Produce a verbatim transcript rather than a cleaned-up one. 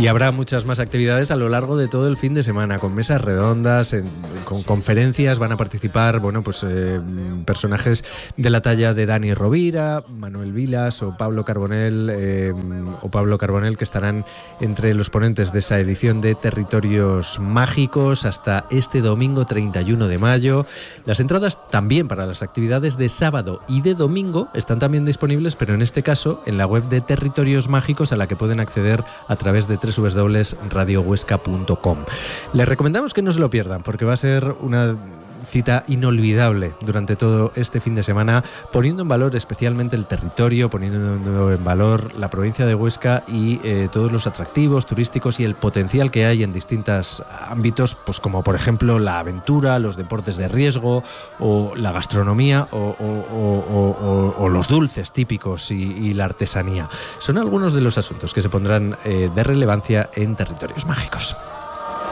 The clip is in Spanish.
Y habrá muchas más actividades a lo largo de todo el fin de semana, con mesas redondas, en, con conferencias. Van a participar, bueno, pues eh, personajes de la talla de Dani Rovira, Manuel Vilas o Pablo Carbonell, eh, o Pablo Carbonell, que estarán entre los ponentes de esa edición de Territorios Mágicos hasta este domingo treinta y uno de mayo. Las entradas también para las actividades de sábado y de domingo están también disponibles, pero en este caso en la web de Territorios Mágicos, a la que pueden acceder a través de doble u doble u doble u punto radio huesca punto com. Les recomendamos que no se lo pierdan, porque va a ser una cita inolvidable durante todo este fin de semana, poniendo en valor especialmente el territorio, poniendo en valor la provincia de Huesca y eh, todos los atractivos turísticos y el potencial que hay en distintos ámbitos, pues como por ejemplo la aventura, los deportes de riesgo o la gastronomía o, o, o, o, o los dulces típicos y, y la artesanía. Son algunos de los asuntos que se pondrán eh, de relevancia en Territorios Mágicos.